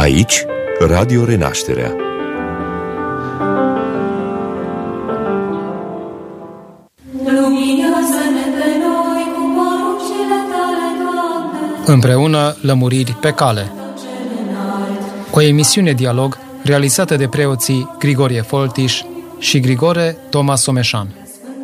Aici, Radio Renașterea. Împreună lămuriri pe cale. O emisiune dialog realizată de preoții Grigorie Foltiș și Grigore Toma Someșan.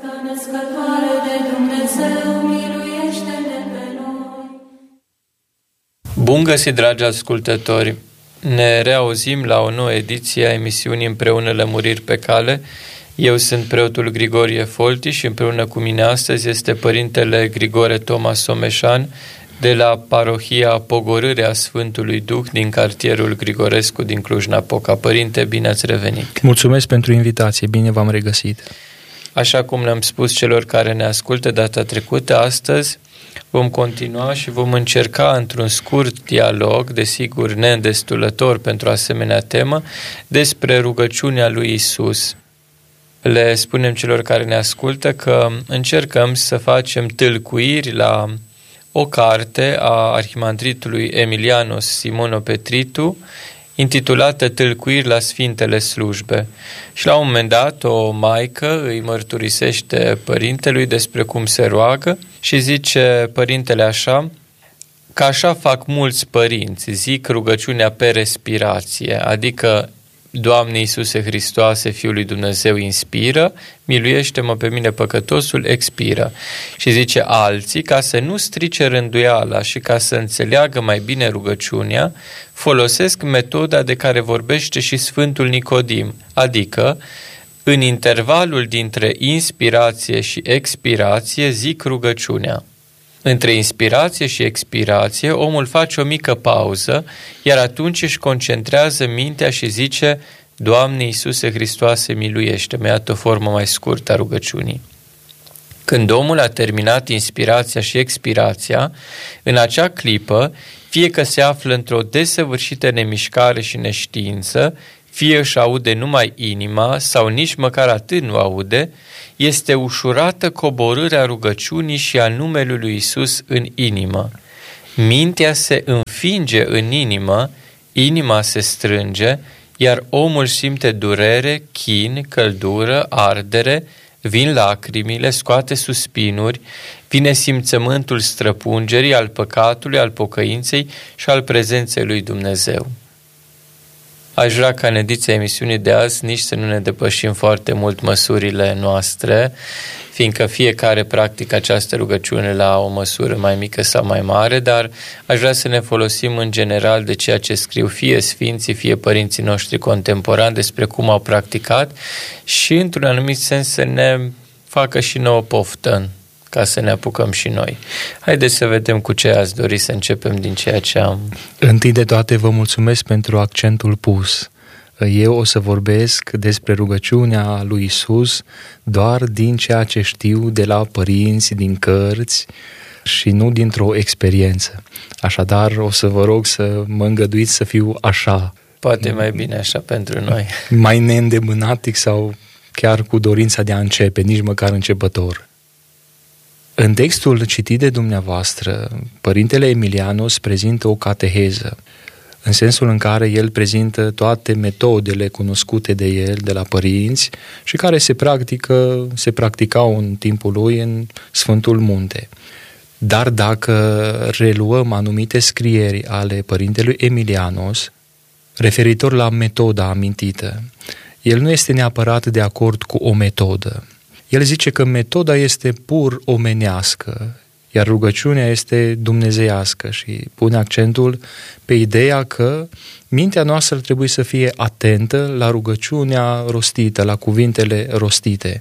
Bun găsit, dragi ascultători! Ne reauzim la o nouă ediție a emisiunii Împreună lămuriri pe cale. Eu sunt preotul Grigorie Foltiș și împreună cu mine astăzi este părintele Grigore Toma Someșan de la parohia Pogorârea Sfântului Duh din cartierul Grigorescu din Cluj-Napoca. Părinte, bine ați revenit! Mulțumesc pentru invitație, bine v-am regăsit! Așa cum le-am spus celor care ne ascultă data trecută, astăzi vom continua și vom încerca într-un scurt dialog, desigur neîndestulător pentru asemenea temă, despre rugăciunea lui Isus. Le spunem celor care ne ascultă că încercăm să facem tâlcuiri la o carte a arhimandritului Emilianos Simonopetritu, intitulată Tâlcuiri la Sfintele Slujbe. Și la un moment dat o maică îi mărturisește părintelui despre cum se roagă și zice părintele așa, că așa fac mulți părinți, zic rugăciunea pe respirație, adică Doamne Iisuse Hristoase, Fiul lui Dumnezeu, inspiră, miluiește-mă pe mine păcătosul, expiră. Și zice alții, ca să nu strice rânduiala și ca să înțeleagă mai bine rugăciunea, folosesc metoda de care vorbește și Sfântul Nicodim, adică în intervalul dintre inspirație și expirație zic rugăciunea. Între inspirație și expirație, omul face o mică pauză, iar atunci își concentrează mintea și zice, Doamne Iisuse Hristoase, miluiește-mă, iată o formă mai scurtă a rugăciunii. Când omul a terminat inspirația și expirația, în acea clipă, fie că se află într-o desăvârșită nemișcare și neștiință, fie își aude numai inima sau nici măcar atât nu aude, este ușurată coborârea rugăciunii și a numelui lui Isus în inimă. Mintea se înfinge în inimă, inima se strânge, iar omul simte durere, chin, căldură, ardere, vin lacrimile, scoate suspinuri, vine simțământul străpungerii, al păcatului, al pocăinței și al prezenței lui Dumnezeu. Aș vrea ca în ediția emisiunii de azi nici să nu ne depășim foarte mult măsurile noastre, fiindcă fiecare practică această rugăciune la o măsură mai mică sau mai mare, dar aș vrea să ne folosim în general de ceea ce scriu fie sfinții, fie părinții noștri contemporani despre cum au practicat și într-un anumit sens să ne facă și nouă poftă ca să ne apucăm și noi. Haideți să vedem cu ce ați dori să începem din ceea ce am. Întâi de toate vă mulțumesc pentru accentul pus. Eu o să vorbesc despre rugăciunea lui Isus doar din ceea ce știu de la părinți, din cărți și nu dintr-o experiență. Așadar, o să vă rog să mă îngăduiți să fiu așa. Poate mai bine așa pentru noi. Mai neîndemânatic sau chiar cu dorința de a începe, nici măcar începător. În textul citit de dumneavoastră, părintele Emilianos prezintă o cateheză, în sensul în care el prezintă toate metodele cunoscute de el, de la părinți, și care se practicau în timpul lui în Sfântul Munte. Dar dacă reluăm anumite scrieri ale părintelui Emilianos, referitor la metoda amintită, el nu este neapărat de acord cu o metodă. El zice că metoda este pur omenească, iar rugăciunea este dumnezeiască și pune accentul pe ideea că mintea noastră ar trebui să fie atentă la rugăciunea rostită, la cuvintele rostite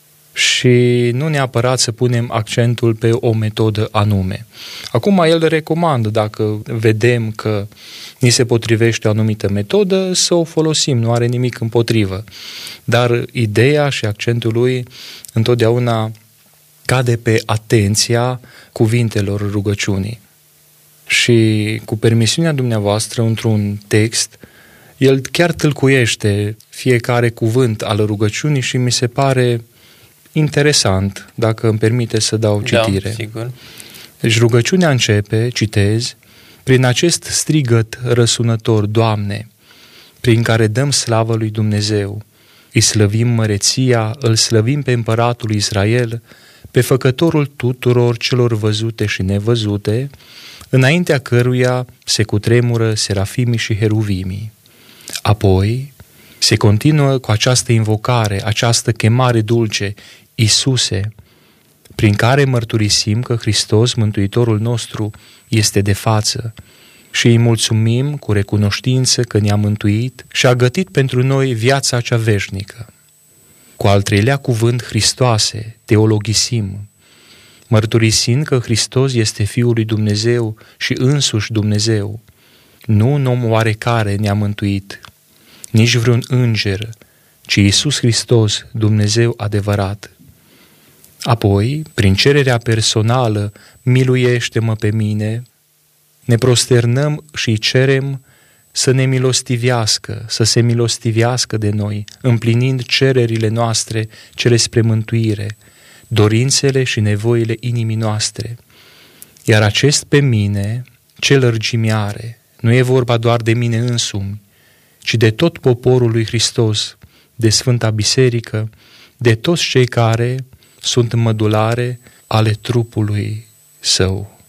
și nu neapărat să punem accentul pe o metodă anume. Acum el recomandă, dacă vedem că ni se potrivește o anumită metodă, să o folosim, nu are nimic împotrivă. Dar ideea și accentul lui întotdeauna cade pe atenția cuvintelor rugăciunii. Și cu permisiunea dumneavoastră, într-un text, el chiar tâlcuiește fiecare cuvânt al rugăciunii și mi se pare interesant, dacă îmi permite să dau citire. Da, sigur. Deci rugăciunea începe, citez, Prin acest strigăt răsunător, Doamne, prin care dăm slavă lui Dumnezeu, îi slăvim măreția, îl slăvim pe Împăratul Israel, pe Făcătorul tuturor celor văzute și nevăzute, înaintea căruia se cutremură serafimii și heruvimii. Apoi se continuă cu această invocare, această chemare dulce, Iisuse, prin care mărturisim că Hristos, Mântuitorul nostru, este de față și îi mulțumim cu recunoștință că ne-a mântuit și a gătit pentru noi viața cea veșnică. Cu al treilea cuvânt, Hristoase, teologisim, mărturisind că Hristos este Fiul lui Dumnezeu și însuși Dumnezeu. Nu un om oarecare ne-a mântuit, nici vreun înger, ci Iisus Hristos, Dumnezeu adevărat. Apoi, prin cererea personală, miluiește-mă pe mine, ne prosternăm și îi cerem să ne milostivească, să se milostivească de noi, împlinind cererile noastre, cele spre mântuire, dorințele și nevoile inimii noastre. Iar acest pe mine, ce lărgime are, nu e vorba doar de mine însumi, ci de tot poporul lui Hristos, de Sfânta Biserică, de toți cei care sunt mădulare ale trupului său.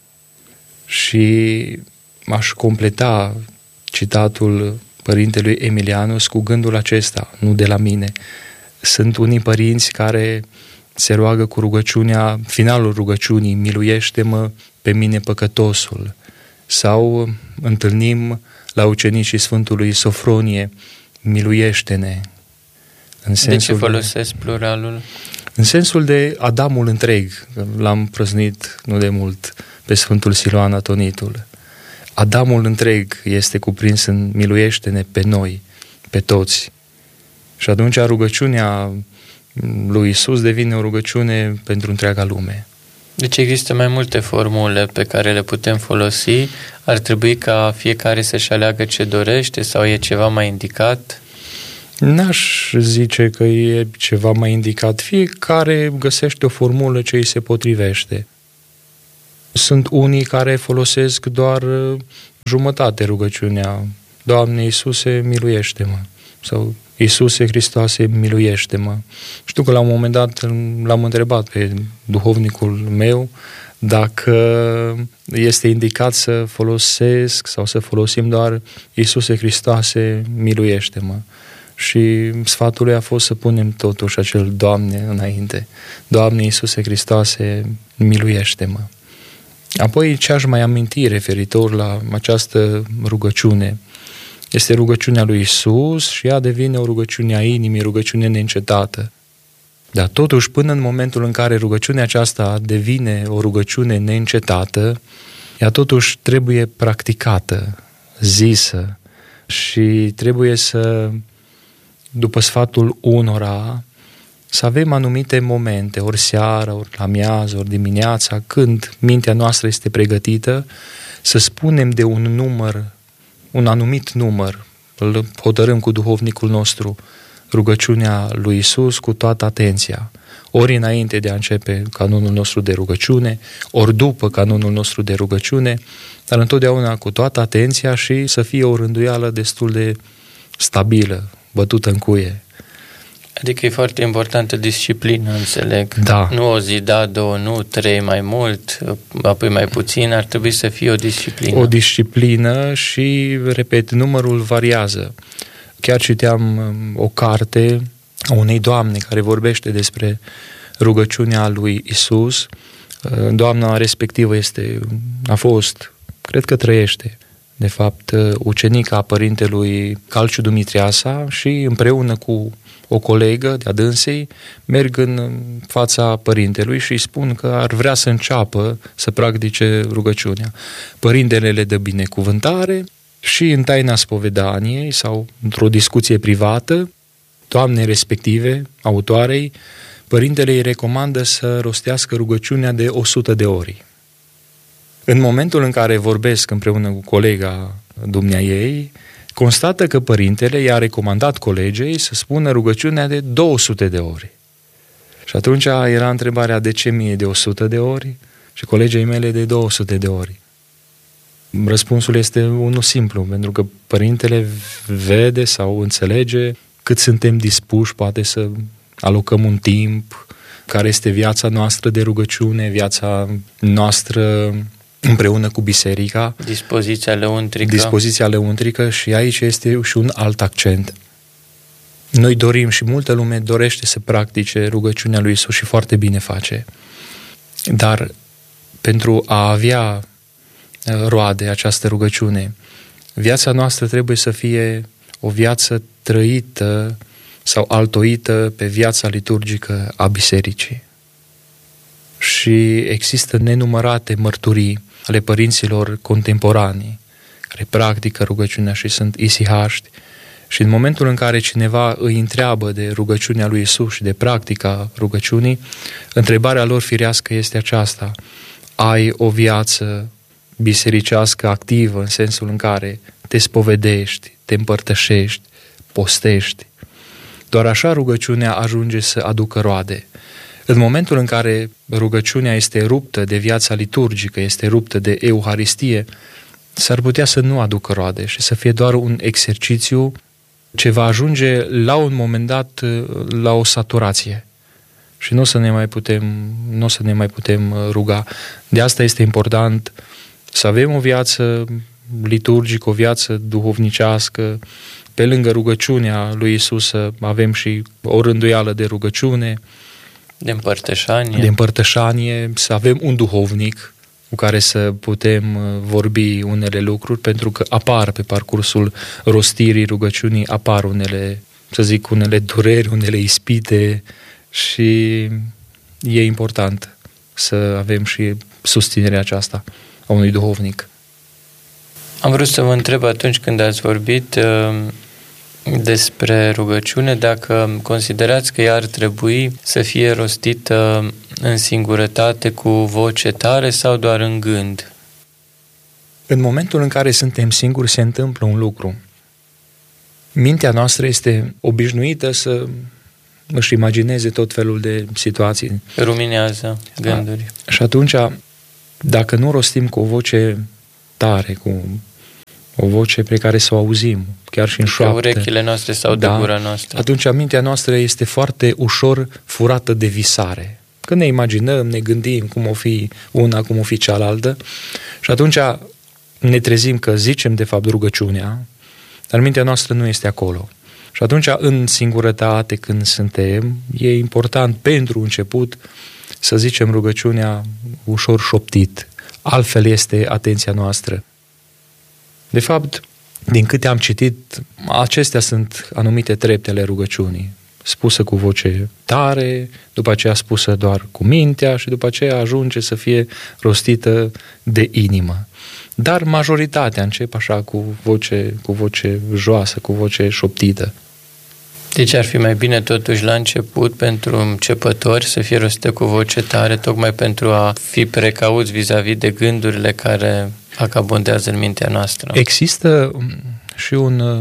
Și m-aș completa citatul părintelui Emilianus cu gândul acesta, nu de la mine. Sunt unii părinți care se roagă cu rugăciunea, finalul rugăciunii, miluiește-mă pe mine păcătosul. Sau întâlnim la ucenicii Sfântului Sofronie, miluiește-ne. De ce folosesc pluralul? În sensul de Adamul întreg, l-am prăznit nu de mult pe Sfântul Siloan Atonitul. Adamul întreg este cuprins în miluiește-ne pe noi, pe toți. Și atunci rugăciunea lui Iisus devine o rugăciune pentru întreaga lume. Deci există mai multe formule pe care le putem folosi. Ar trebui ca fiecare să-și aleagă ce dorește sau e ceva mai indicat? N-aș zice că e ceva mai indicat. Fiecare găsește o formulă ce îi se potrivește. Sunt unii care folosesc doar jumătate rugăciunea. Doamne Iisuse, miluiește-mă. Sau Iisuse Hristoase, miluiește-mă. Știu că la un moment dat l-am întrebat pe duhovnicul meu dacă este indicat să folosesc sau să folosim doar Iisuse Hristoase, miluiește-mă. Și sfatul lui a fost să punem totuși acel Doamne înainte. Doamne Iisuse Hristoase, miluiește-mă. Apoi ce aș mai aminti referitor la această rugăciune? Este rugăciunea lui Iisus și ea devine o rugăciune a inimii, rugăciune neîncetată. Dar totuși, până în momentul în care rugăciunea aceasta devine o rugăciune neîncetată, ea totuși trebuie practicată, zisă și trebuie să, după sfatul unora, să avem anumite momente, ori seara, ori la amiază, ori dimineața, când mintea noastră este pregătită, să spunem de un număr, un anumit număr, îl hotărâm cu duhovnicul nostru, rugăciunea lui Iisus cu toată atenția, ori înainte de a începe canonul nostru de rugăciune, ori după canonul nostru de rugăciune, dar întotdeauna cu toată atenția și să fie o rânduială destul de stabilă, bătută în cuie. Adică e foarte importantă disciplină, înțeleg. Da. Nu o zi, da, două, nu, trei mai mult, apoi mai puțin, ar trebui să fie o disciplină. O disciplină și, repet, numărul variază. Chiar citeam o carte a unei doamne care vorbește despre rugăciunea lui Isus. Doamna respectivă a fost, cred că trăiește, de fapt, ucenica părintelui Calciu Dumitriasa și împreună cu o colegă de-a dânsei merg în fața părintelui și îi spun că ar vrea să înceapă să practice rugăciunea. Părintele le dă binecuvântare și în taina spovedaniei sau într-o discuție privată, doamnei respective, autoarei, părintele îi recomandă să rostească rugăciunea de 100 de ori. În momentul în care vorbesc împreună cu colega dumneaei, constată că părintele i-a recomandat colegei să spună rugăciunea de 200 de ori. Și atunci era întrebarea de ce mie de 100 de ori și colegei mele de 200 de ori. Răspunsul este unul simplu, pentru că părintele vede sau înțelege cât suntem dispuși, poate să alocăm un timp, care este viața noastră de rugăciune, viața noastră împreună cu biserica. Dispoziția lăuntrică și aici este și un alt accent. Noi dorim și multă lume dorește să practice rugăciunea lui Iisus și foarte bine face. Dar pentru a avea roade această rugăciune, viața noastră trebuie să fie o viață trăită sau altoită pe viața liturgică a bisericii. Și există nenumărate mărturii ale părinților contemporani care practică rugăciunea și sunt isihaști, și în momentul în care cineva îi întreabă de rugăciunea lui Iisus și de practica rugăciunii, întrebarea lor firească este aceasta: ai o viață bisericească activă, în sensul în care te spovedești, te împărtășești, postești? Doar așa rugăciunea ajunge să aducă roade. În momentul în care rugăciunea este ruptă de viața liturgică, este ruptă de Euharistie, s-ar putea să nu aducă roade și să fie doar un exercițiu ce va ajunge la un moment dat la o saturație și nu o să ne mai putem ruga. De asta este important să avem o viață liturgică, o viață duhovnicească. Pe lângă rugăciunea lui Iisus să avem și o rânduială de rugăciune, de împărtășanie, să avem un duhovnic cu care să putem vorbi unele lucruri, pentru că apar pe parcursul rostirii rugăciunii, apar unele dureri, unele ispite și e important să avem și susținerea aceasta a unui duhovnic. Am vrut să vă întreb atunci când ați vorbit despre rugăciune, dacă considerați că ea ar trebui să fie rostită în singurătate cu voce tare sau doar în gând? În momentul în care suntem singuri se întâmplă un lucru. Mintea noastră este obișnuită să își imagineze tot felul de situații. Ruminează gânduri. Și atunci, dacă nu rostim cu o voce tare, cu o voce pe care să o auzim, chiar și în șoaptă, urechile noastre sau de gura noastră, atunci mintea noastră este foarte ușor furată de visare. Când ne imaginăm, ne gândim cum o fi una, cum o fi cealaltă, și atunci ne trezim că zicem de fapt rugăciunea, dar mintea noastră nu este acolo. Și atunci, în singurătate, când suntem, e important pentru început să zicem rugăciunea ușor șoptit. Altfel este atenția noastră. De fapt, din câte am citit, acestea sunt anumite trepte ale rugăciunii. Spusă cu voce tare, după aceea spusă doar cu mintea și după aceea ajunge să fie rostită de inimă. Dar majoritatea încep așa cu voce joasă, cu voce șoptită. Deci ar fi mai bine totuși la început pentru începători să fie rostită cu voce tare, tocmai pentru a fi precauți vis-a-vis de gândurile care acabundează în mintea noastră. Există și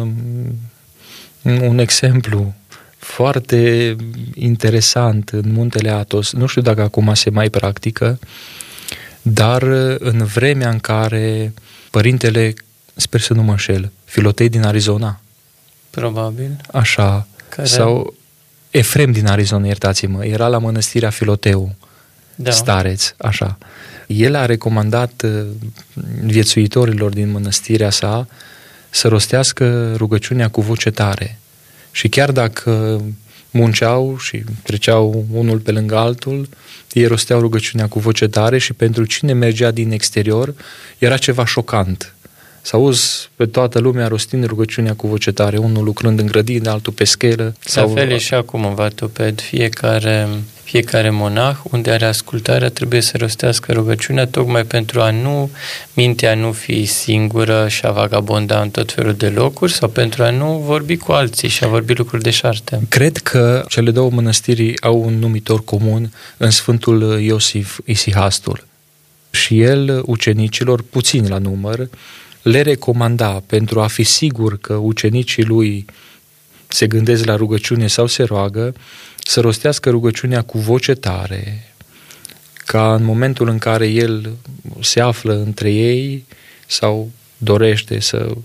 un exemplu foarte interesant în Muntele Athos. Nu știu dacă acum se mai practică, dar în vremea în care părintele, sper să nu mă înșel, Filotei din Arizona, probabil, așa, sau Efrem din Arizona, iertați-mă, era la mănăstirea Filoteu, stareț, așa. El a recomandat viețuitorilor din mănăstirea sa să rostească rugăciunea cu voce tare. Și chiar dacă munceau și treceau unul pe lângă altul, ei rosteau rugăciunea cu voce tare și pentru cine mergea din exterior era ceva șocant. Să auzi pe toată lumea rostind rugăciunea cu voce tare, unul lucrând în grădină, altul pe schelă. La fel e și acum în Vatoped, fiecare monah unde are ascultarea trebuie să rostească rugăciunea tocmai pentru a mintea nu fi singură și a vagabonda în tot felul de locuri sau pentru a nu vorbi cu alții și a vorbi lucruri deșarte. Cred că cele două mănăstiri au un numitor comun în Sfântul Iosif Isihastul. Și el ucenicilor, puțini la număr, le recomanda, pentru a fi sigur că ucenicii lui se gândesc la rugăciune sau se roagă, să rostească rugăciunea cu voce tare, ca în momentul în care el se află între ei, sau dorește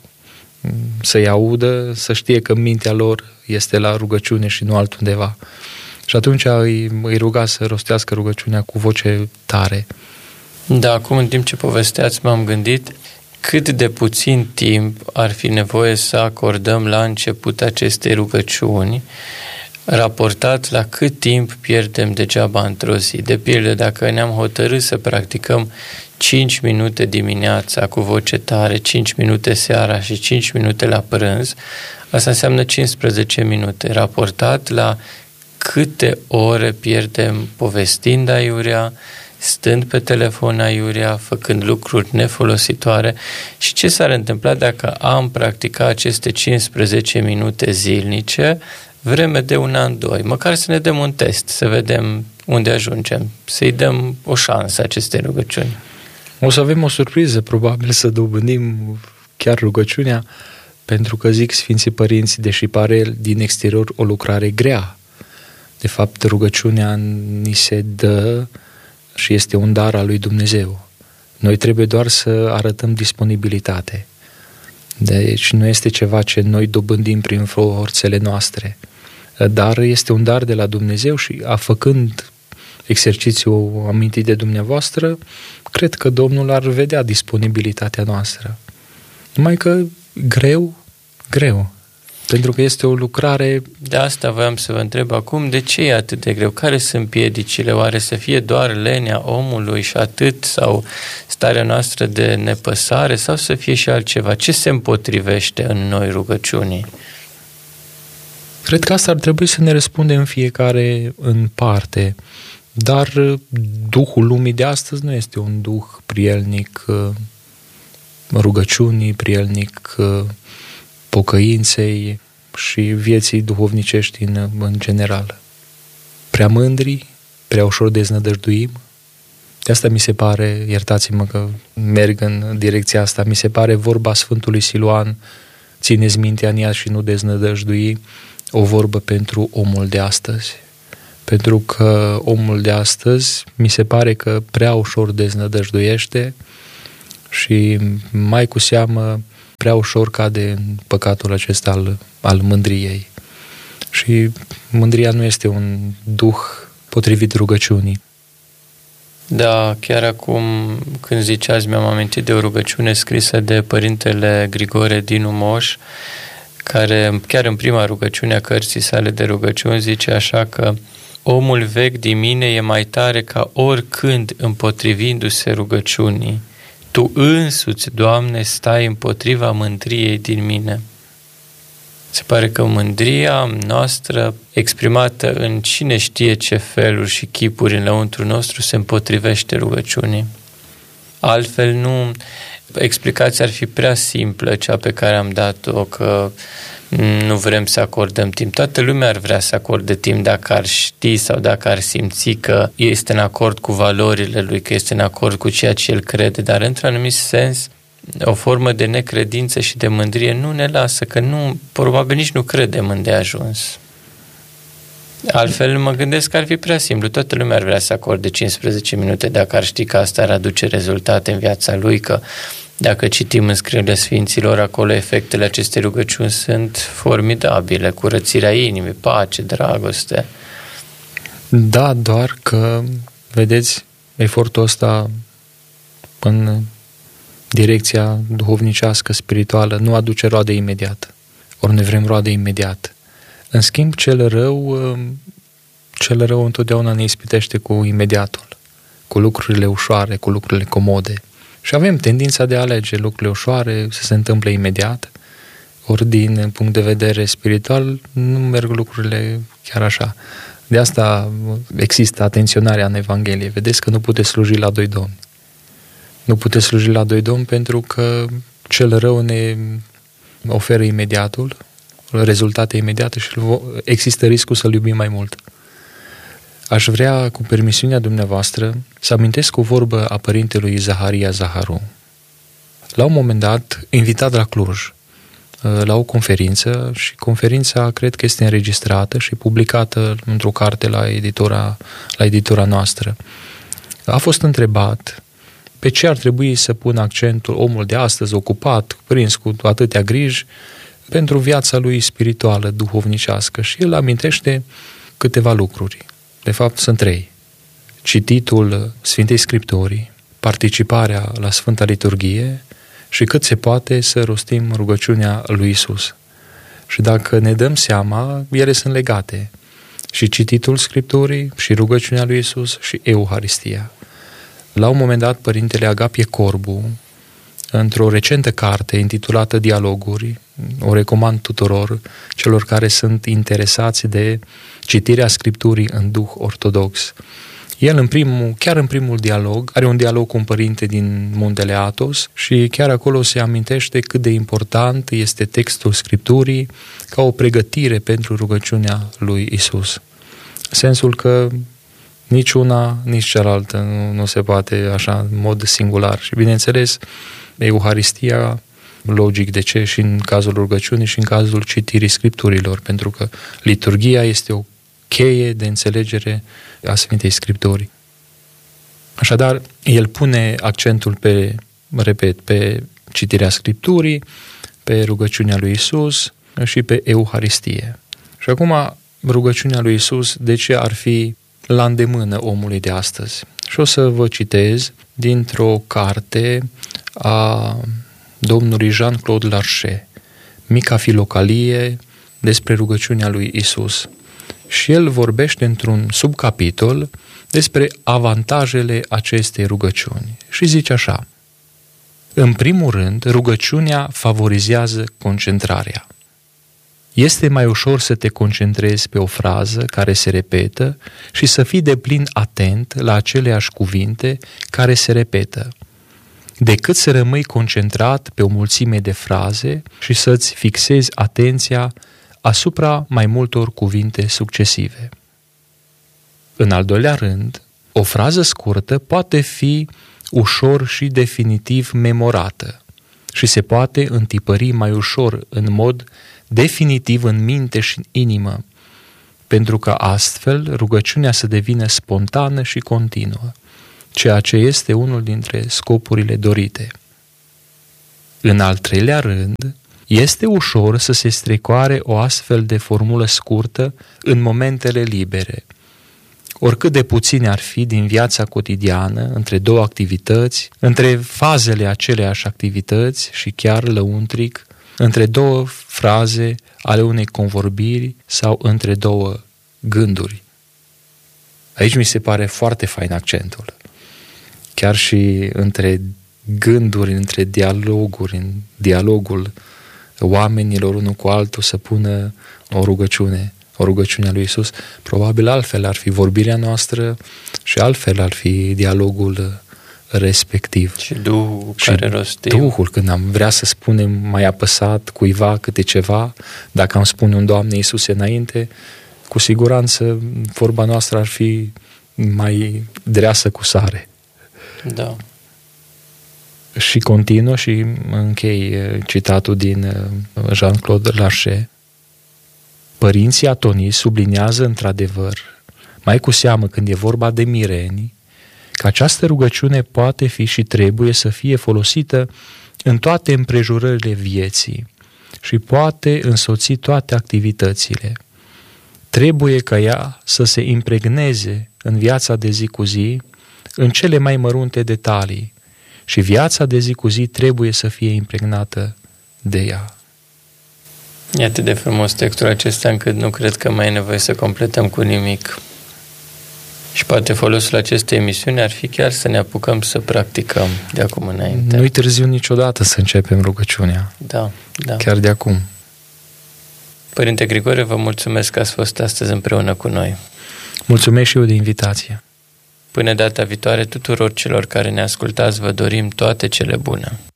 să-i audă, să știe că mintea lor este la rugăciune și nu altundeva. Și atunci îi ruga să rostească rugăciunea cu voce tare. Da, acum în timp ce povesteați m-am gândit cât de puțin timp ar fi nevoie să acordăm la început acestei rugăciuni, raportat la cât timp pierdem degeaba într-o zi. De pildă, dacă ne-am hotărât să practicăm 5 minute dimineața cu voce tare, 5 minute seara și 5 minute la prânz, asta înseamnă 15 minute, raportat la câte ore pierdem povestind aiurea, stând pe telefon aiurea, făcând lucruri nefolositoare. Și ce s-ar întâmpla dacă am practicat aceste 15 minute zilnice vreme de 1 an, 2, măcar să ne dăm un test, să vedem unde ajungem, să-i dăm o șansă acestei rugăciuni. O să avem o surpriză, probabil să dobândim chiar rugăciunea, pentru că zic Sfinții Părinți, deși pare din exterior o lucrare grea, de fapt rugăciunea ni se dă și este un dar al lui Dumnezeu. Noi trebuie doar să arătăm disponibilitate. Deci nu este ceva ce noi dobândim prin forțele noastre, dar este un dar de la Dumnezeu și făcând exercițiul amintit de dumneavoastră, cred că Domnul ar vedea disponibilitatea noastră. Numai că greu, pentru că este o lucrare... De asta voiam să vă întreb acum, de ce e atât de greu? Care sunt piedicile? Oare să fie doar lenea omului și atât? Sau starea noastră de nepăsare? Sau să fie și altceva? Ce se împotrivește în noi rugăciunii? Cred că asta ar trebui să ne răspundem fiecare în parte. Dar Duhul lumii de astăzi nu este un Duh prielnic rugăciunii, prielnic pocăinței și vieții duhovnicești în general. Prea mândri, prea ușor deznădăjduim. De asta mi se pare, iertați-mă că merg în direcția asta, mi se pare vorba Sfântului Siluan, țineți mintea în ea și nu deznădăjdui, o vorbă pentru omul de astăzi. Pentru că omul de astăzi mi se pare că prea ușor deznădăjduiește și mai cu seamă prea ușor cade în păcatul acesta al mândriei. Și mândria nu este un duh potrivit rugăciunii. Da, chiar acum când ziceați, mi-am amintit de o rugăciune scrisă de Părintele Grigore Dinu Moș, care chiar în prima rugăciune a cărții sale de rugăciuni zice așa că omul vechi din mine e mai tare ca oricând împotrivindu-se rugăciunii. Tu însuți, Doamne, stai împotriva mândriei din mine. Se pare că mândria noastră, exprimată în cine știe ce feluri și chipuri înăuntru nostru, se împotrivește rugăciunii. Altfel nu, explicația ar fi prea simplă, cea pe care am dat-o, că nu vrem să acordăm timp. Toată lumea ar vrea să acorde timp dacă ar ști sau dacă ar simți că este în acord cu valorile lui, că este în acord cu ceea ce el crede, dar într-un anumit sens o formă de necredință și de mândrie nu ne lasă, că nu, probabil nici nu credem îndeajuns. Altfel mă gândesc că ar fi prea simplu. Toată lumea ar vrea să acorde 15 minute dacă ar ști că asta ar aduce rezultate în viața lui, că dacă citim în scrierile Sfinților, acolo efectele acestei rugăciuni sunt formidabile, curățirea inimii, pace, dragoste. Da, doar că, vedeți, efortul ăsta în direcția duhovnicească, spirituală, nu aduce roade imediat. Ori noi vrem roade imediat. În schimb, cel rău întotdeauna ne ispitește cu imediatul, cu lucrurile ușoare, cu lucrurile comode. Și avem tendința de a alege lucrurile ușoare, să se întâmple imediat, ori din punct de vedere spiritual nu merg lucrurile chiar așa. De asta există atenționarea în Evanghelie. Vedeți că nu puteți sluji la doi domni. Nu puteți sluji la doi domni pentru că cel rău ne oferă imediatul, rezultate imediate și există riscul să-l iubim mai mult. Aș vrea, cu permisiunea dumneavoastră, să amintesc o vorbă a părintelui Zaharia Zaharu. La un moment dat, invitat la Cluj, la o conferință, și conferința cred că este înregistrată și publicată într-o carte la editura noastră. A fost întrebat pe ce ar trebui să pună accentul omul de astăzi, ocupat, prins cu atâtea griji, pentru viața lui spirituală, duhovnicească. Și el amintește câteva lucruri. De fapt, sunt 3. Cititul Sfintei Scripturii, participarea la Sfânta Liturghie și cât se poate să rostim rugăciunea lui Isus. Și dacă ne dăm seama, ele sunt legate. Și cititul Scripturii, și rugăciunea lui Isus, și Euharistia. La un moment dat, Părintele Agapie Corbu, într-o recentă carte intitulată Dialoguri, o recomand tuturor celor care sunt interesați de citirea Scripturii în duh ortodox. El chiar în primul dialog, are un dialog cu un părinte din muntele Athos și chiar acolo se amintește cât de important este textul Scripturii ca o pregătire pentru rugăciunea lui Isus. Sensul că nici una, nici cealaltă nu se poate așa în mod singular. Și bineînțeles, Euharistia, logic de ce, și în cazul rugăciunii și în cazul citirii Scripturilor, pentru că liturghia este o cheie de înțelegere a Sfintei Scripturii. Așadar, el pune accentul pe citirea Scripturii, pe rugăciunea lui Isus și pe Euharistie. Și acum, rugăciunea lui Isus, de ce ar fi la îndemână omului de astăzi? Și o să vă citez dintr-o carte a domnului Jean-Claude Larcher, Mica Filocalie, despre rugăciunea lui Isus. Și el vorbește într-un subcapitol despre avantajele acestei rugăciuni. Și zice așa: în primul rând, rugăciunea favorizează concentrarea. Este mai ușor să te concentrezi pe o frază care se repetă și să fii deplin atent la aceleași cuvinte care se repetă, decât să rămâi concentrat pe o mulțime de fraze și să-ți fixezi atenția asupra mai multor cuvinte succesive. În al doilea rând, o frază scurtă poate fi ușor și definitiv memorată și se poate întipări mai ușor în mod definitiv în minte și în inimă, pentru că astfel rugăciunea să devină spontană și continuă, ceea ce este unul dintre scopurile dorite. În al treilea rând, este ușor să se strecoare o astfel de formulă scurtă în momentele libere, oricât de puține ar fi din viața cotidiană, între două activități, între fazele aceleași activități și chiar lăuntric, între două fraze ale unei convorbiri sau între două gânduri. Aici mi se pare foarte fain accentul. Chiar și între gânduri, între dialoguri, în dialogul oamenilor unul cu altul să pună o rugăciune a lui Isus, probabil altfel ar fi vorbirea noastră și altfel ar fi dialogul respectiv. Și Duhul care rostim. Duhul, când am vrea să spunem mai apăsat cuiva câte ceva, dacă am spune un Doamne Iisuse înainte, cu siguranță vorba noastră ar fi mai dreasă cu sare. Da. Și continuă și închei citatul din Jean-Claude Larcher. Părinții atoniți subliniază într-adevăr, mai cu seamă când e vorba de mireni, că această rugăciune poate fi și trebuie să fie folosită în toate împrejurările vieții și poate însoți toate activitățile. Trebuie ca ea să se impregneze în viața de zi cu zi, în cele mai mărunte detalii, și viața de zi cu zi trebuie să fie impregnată de ea. E atât de frumos textul acesta încât nu cred că mai e nevoie să completăm cu nimic. Și poate folosul acestei emisiuni ar fi chiar să ne apucăm să practicăm de acum înainte. Nu-i târziu niciodată să începem rugăciunea. Da. Chiar de acum. Părinte Grigore, vă mulțumesc că ați fost astăzi împreună cu noi. Mulțumesc și eu de invitație. Până data viitoare, tuturor celor care ne ascultați, vă dorim toate cele bune.